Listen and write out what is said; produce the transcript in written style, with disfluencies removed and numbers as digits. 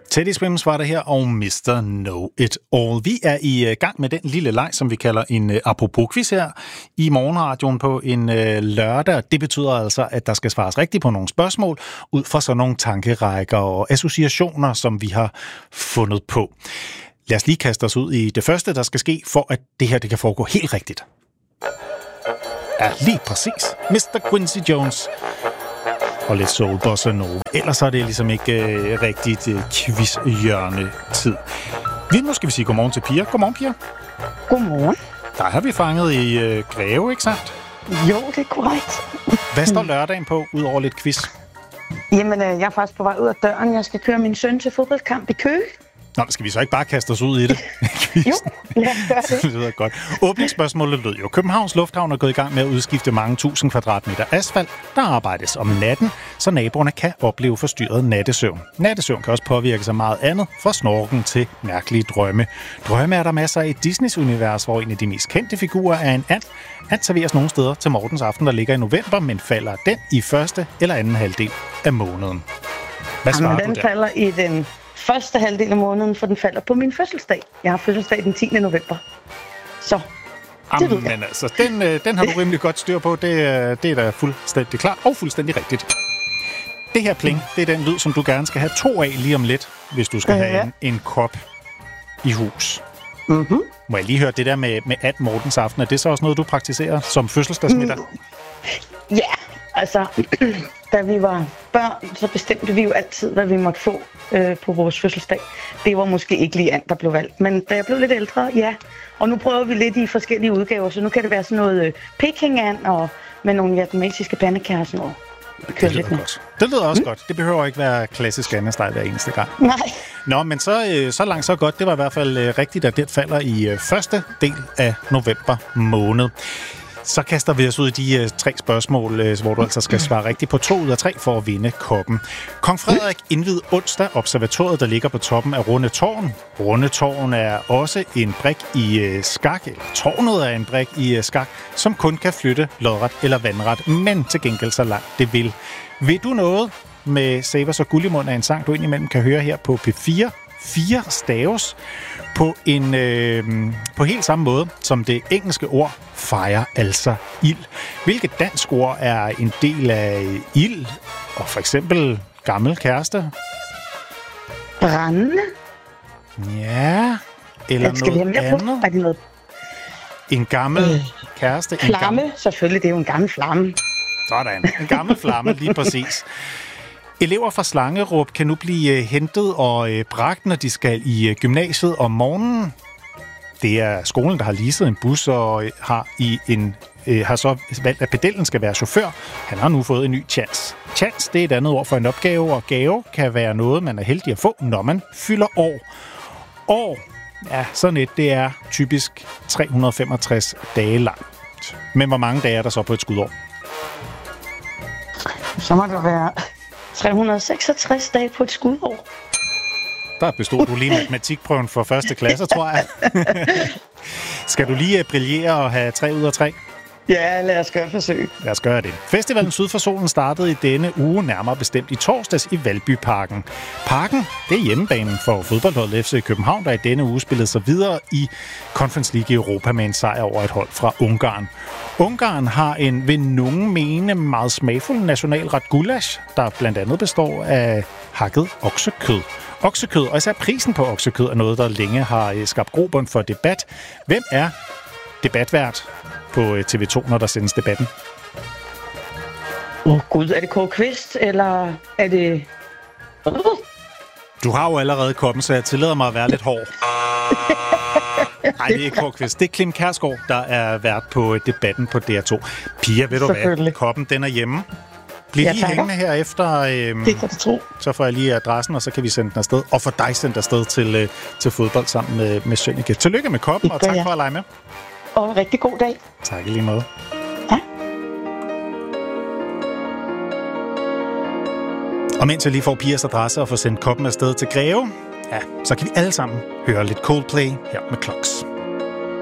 Teddy Swims var der her, og Mr. Know It All. Vi er i gang med den lille leg, som vi kalder en apropos-quiz her i morgenradioen på en lørdag. Det betyder altså, at der skal svares rigtigt på nogle spørgsmål, ud fra sådan nogle tankerækker og associationer, som vi har fundet på. Lad os lige kaste os ud i det første, der skal ske, for at det her det kan foregå helt rigtigt. Ja, lige præcis. Mr. Quincy Jones og lidt soul bossa nova. Ellers er det ligesom ikke rigtigt quiz-hjørne-tid. Nu skal vi sige godmorgen til Pia. Godmorgen, Pia. Godmorgen. Der har vi fanget i Greve, ikke sandt? Jo, det er korrekt. Hvad står lørdagen på, ud over lidt quiz? Jamen, jeg er faktisk på vej ud af døren. Jeg skal køre min søn til fodboldkamp i Køge. Nå, skal vi så ikke bare kaste os ud i det? Jo, lad os gøre det. Det lyder godt. Åbningsspørgsmålet lød jo. Københavns Lufthavn er gået i gang med at udskifte mange tusind kvadratmeter asfalt. Der arbejdes om natten, så naboerne kan opleve forstyrret nattesøvn. Nattesøvn kan også påvirke sig meget andet, fra snorken til mærkelige drømme. Drømme er der masser af i Disneys univers, hvor en af de mest kendte figurer er en and. And serveres nogle steder til Mortens aften, der ligger i november, men falder den i første eller anden halvdel af måneden. Hvad svarer du der? Den falder i den første halvdel af måneden, for den falder på min fødselsdag. Jeg har fødselsdag den 10. november. Så, det ved jeg. Men altså, den har du rimelig godt styr på. Det er da fuldstændig klart og fuldstændig rigtigt. Det her pling, det er den lyd, som du gerne skal have 2 af lige om lidt, hvis du skal have en kop i hus. Mm-hmm. Må jeg lige høre det der med at Mortens aften? Er det så også noget, du praktiserer som fødselsdagsmiddag? Ja, altså, da vi var børn, så bestemte vi jo altid, hvad vi måtte få på vores fødselsdag. Det var måske ikke lige and, der blev valgt, men da jeg blev lidt ældre, ja. Og nu prøver vi lidt i forskellige udgaver, så nu kan det være sådan noget Peking-and og med nogle vietnamesiske pandekager og sådan noget. Det lyder godt. Det lyder også godt. Det behøver ikke være klassisk andesteg hver eneste gang. Nej. Nå, men så langt så godt. Det var i hvert fald rigtigt, at det falder i første del af november måned. Så kaster vi os ud i de 3 spørgsmål, hvor du altså skal svare rigtigt på 2 ud af 3 for at vinde koppen. Kong Frederik indvidede onsdag observatoriet, der ligger på toppen af Rundetårn. Rundetårn er også en brik i skak, eller tårnet er en brik i skak, som kun kan flytte lodret eller vandret, men til gengæld så langt det vil. Ved du noget med Savers og Gullimund er en sang, du indimellem kan høre her på P4? 4 staves på helt samme måde som det engelske ord fire, altså ild. Hvilket dansk ord er en del af ild, og for eksempel gammel kæreste? Brændende? Ja, eller noget andet. Er det noget? En gammel kæreste? Flamme, selvfølgelig. Det er jo en gammel flamme. Sådan, en gammel flamme, lige præcis. Elever fra Slangerup kan nu blive hentet og bragt, når de skal i gymnasiet om morgenen. Det er skolen, der har leaset en bus og har så valgt, at pedellen skal være chauffør. Han har nu fået en ny chance. Chance, det er et andet ord for en opgave, og gave kan være noget, man er heldig at få, når man fylder år. År, ja, sådan et, det er typisk 365 dage langt. Men hvor mange dage er der så på et skudår? Så må der være 366 dage på et skudår. Der bestod du lige matematikprøven for første klasse, tror jeg. Skal du lige brillere og have 3 ud af 3? Ja, lad os gøre forsøg. Lad os gøre det. Festivalen Syd for Solen startede i denne uge, nærmere bestemt i torsdags i Valbyparken. Parken, det er hjemmebanen for fodboldholdet FC København, der i denne uge spillede sig videre i Conference League i Europa med en sejr over et hold fra Ungarn. Ungarn har en ved nogen mene meget smagfuld nationalret gulasch, der blandt andet består af hakket oksekød. Oksekød, og især prisen på oksekød, er noget, der længe har skabt grobund for debat. Hvem er debatvært på TV2, når der sendes debatten? Gud, er det Kåre Kvist, eller er det... Du har jo allerede koppen, så jeg tillader mig at være lidt hård. Nej, det er ikke Kåre Kvist. Det er Clem Kjærsgaard, der er vært på debatten på DR2. Pia, ved du hvad? Koppen, den er hjemme. Bliv lige hængende her efter. Det kan du tro. Så får jeg lige adressen, og så kan vi sende den afsted. Og få dig sendt afsted til fodbold sammen med Sønneke. Tillykke med koppen, og tak for at lege med. Og en rigtig god dag. Tak i lige måde. Ja. Og mens jeg lige får Pias adresse og får sendt koppen afsted til Greve, ja, så kan vi alle sammen høre lidt Coldplay her med Clocks.